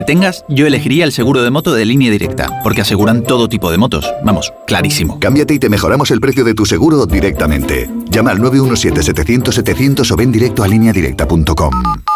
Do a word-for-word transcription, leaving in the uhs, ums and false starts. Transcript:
tengas, yo elegiría el seguro de moto de Línea Directa, porque aseguran todo tipo de motos. Vamos, clarísimo. Cámbiate y te mejoramos el precio de tu seguro directamente. Llama al nueve uno siete, setecientos, setecientos o ven directo a línea directa punto com.